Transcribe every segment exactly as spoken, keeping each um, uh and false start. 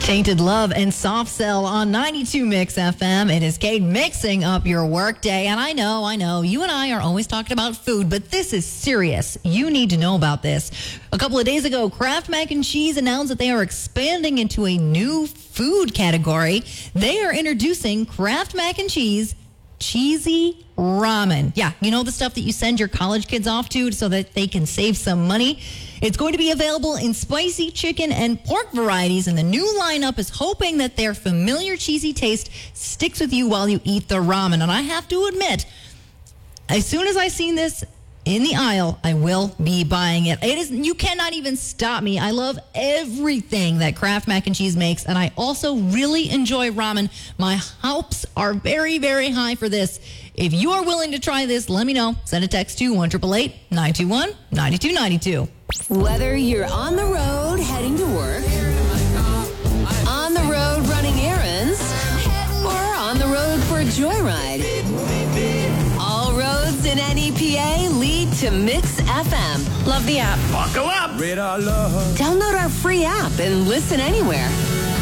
Tainted Love and Soft Cell on ninety-two Mix F M. It is Kate mixing up your workday. And I know, I know, you and I are always talking about food, but this is serious. You need to know about this. A couple of days ago, Kraft Mac and Cheese announced that they are expanding into a new food category. They are introducing Kraft Mac and Cheese Cheesy Ramen. Yeah, you know the stuff that you send your college kids off to so that they can save some money? It's going to be available in spicy chicken and pork varieties, and the new lineup is hoping that their familiar cheesy taste sticks with you while you eat the ramen. And I have to admit, as soon as I seen this in the aisle, I will be buying it. It is, you cannot even stop me. I love everything that Kraft Mac and Cheese makes, and I also really enjoy ramen. My hopes are very, very high for this. If you are willing to try this, let me know. Send a text to one eight eight eight, nine two one, nine two nine two. Whether you're on the road heading to work, on the road running errands, or on the road for a joyride, all roads in N E P A lead to Mix F M. Love the app. Buckle up. Radar love. Download our free app and listen anywhere.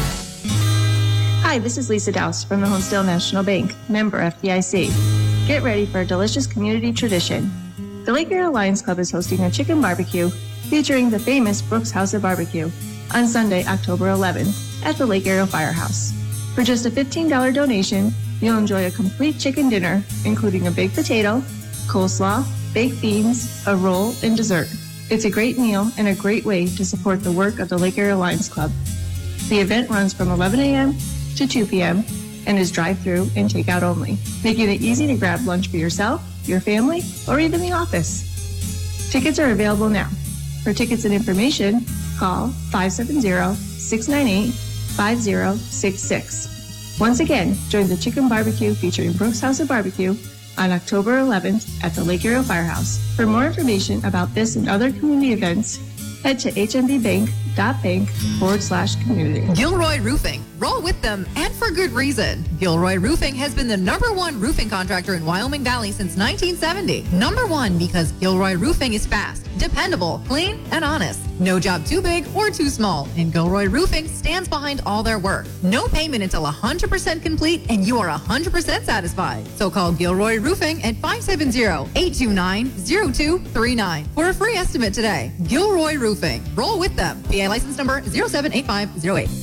Hi, this is Lisa Dowse from the Homestead National Bank, member F D I C. Get ready for a delicious community tradition. The Lake Area Lions Club is hosting a chicken barbecue featuring the famous Brooks House of Barbecue on Sunday, October eleventh at the Lake Area Firehouse. For just a fifteen dollars donation, you'll enjoy a complete chicken dinner, including a baked potato, coleslaw, baked beans, a roll, and dessert. It's a great meal and a great way to support the work of the Lake Area Lions Club. The event runs from eleven a.m. to two p.m. and is drive-through and takeout only, making it easy to grab lunch for yourself, your family, or even the office. Tickets are available now. For tickets and information, call five seven zero, six nine eight, five zero six six. Once again, join the chicken barbecue featuring Brooks House of Barbecue on October eleventh at the Lake Area Firehouse. For more information about this and other community events, head to hmbbank.bank forward slash community. Gilroy Roofing. Roll with them, and for good reason. Gilroy Roofing has been the number one roofing contractor in Wyoming Valley since nineteen seventy. Number one because Gilroy Roofing is fast, dependable, clean, and honest. No job too big or too small, and Gilroy Roofing stands behind all their work. No payment until one hundred percent complete, and you are one hundred percent satisfied. So call Gilroy Roofing at five seven zero, eight two nine, zero two three nine for a free estimate today. Gilroy Roofing. Roll with them. P A license number zero seven eight five zero eight.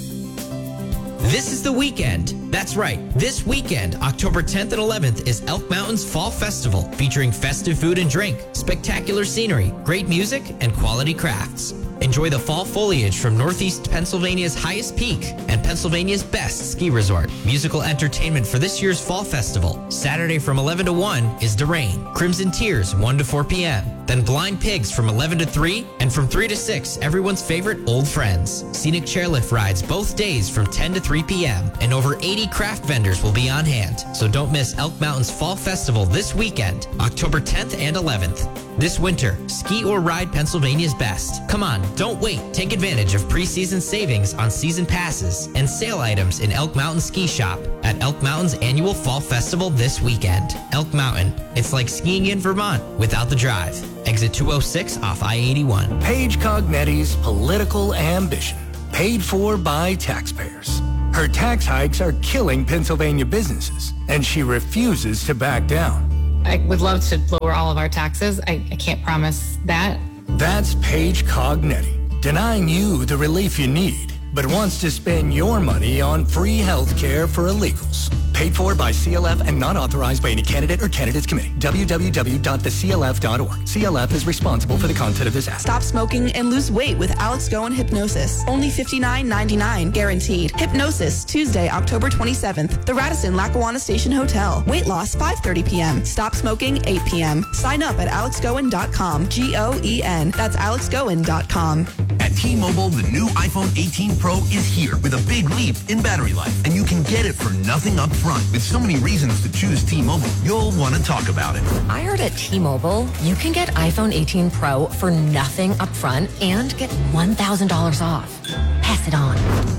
This is the weekend. That's right. This weekend, October tenth and eleventh, is Elk Mountain's Fall Festival, featuring festive food and drink, spectacular scenery, great music, and quality crafts. Enjoy the fall foliage from Northeast Pennsylvania's highest peak and Pennsylvania's best ski resort. Musical entertainment for this year's Fall Festival. Saturday from eleven to one is Derain. Crimson Tears, one to four p.m. Then Blind Pigs from eleven to three, and from three to six, everyone's favorite Old Friends. Scenic chairlift rides both days from ten to three p.m. and over eighty craft vendors will be on hand. So don't miss Elk Mountain's Fall Festival this weekend, October tenth and eleventh. This winter, ski or ride Pennsylvania's best. Come on, don't wait. Take advantage of preseason savings on season passes and sale items in Elk Mountain Ski Shop at Elk Mountain's annual Fall Festival this weekend. Elk Mountain, it's like skiing in Vermont without the drive. Exit two oh six off I eighty-one. Paige Cognetti's political ambition, paid for by taxpayers. Her tax hikes are killing Pennsylvania businesses, and she refuses to back down. I would love to lower all of our taxes. I, I can't promise that. That's Paige Cognetti, denying you the relief you need, but wants to spend your money on free health care for illegals. Paid for by C L F and not authorized by any candidate or candidates committee. w w w dot the c l f dot org. C L F is responsible for the content of this ad. Stop smoking and lose weight with Alex Goen Hypnosis. Only fifty-nine ninety-nine guaranteed. Hypnosis, Tuesday, October twenty-seventh. The Radisson Lackawanna Station Hotel. Weight loss, five thirty p.m. Stop smoking, eight p.m. Sign up at alex goen dot com. G O E N. That's alex goen dot com. At T-Mobile, the new iPhone eighteen Pro is here with a big leap in battery life, and you can get it for nothing up front. With so many reasons to choose T-Mobile, you'll want to talk about it. I heard at T-Mobile, you can get iPhone eighteen Pro for nothing up front and get one thousand dollars off. Pass it on.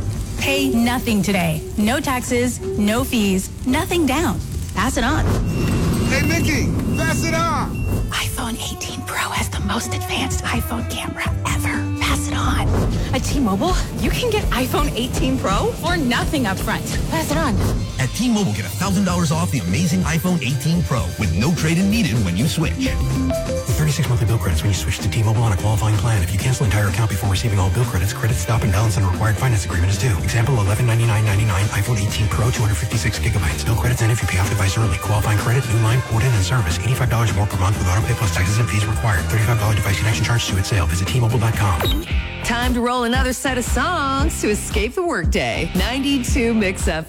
Pay nothing today. No taxes, no fees, nothing down. Pass it on. Hey, Mickey, pass it on. iPhone eighteen Pro has the most advanced iPhone camera ever. Pass it on. At T-Mobile, you can get iPhone eighteen Pro for nothing up front. Pass it on. At T-Mobile, get one thousand dollars off the amazing iPhone eighteen Pro with no trade-in needed when you switch. thirty-six monthly bill credits when you switch to T-Mobile on a qualifying plan. If you cancel entire account before receiving all bill credits, credit stop and balance on a required finance agreement is due. Example, eleven ninety-nine ninety-nine iPhone eighteen Pro, two hundred fifty-six gigabytes. Bill credits end if you pay off device early. Qualifying credit, new line, port in, and service. eighty-five dollars more per month with auto pay plus taxes and fees required. thirty-five dollars device connection charge due at sale. Visit T Mobile dot com. Time to roll another set of songs to escape the workday. ninety-two Mix F M.